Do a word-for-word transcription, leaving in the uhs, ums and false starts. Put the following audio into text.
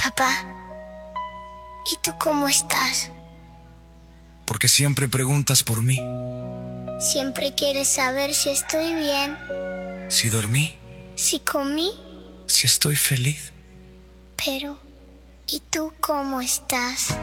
Papá, ¿y tú cómo estás? Porque siempre preguntas por mí. Siempre quieres saber si estoy bien, Si dormí, si comí. si estoy feliz. Pero, ¿y tú cómo estás?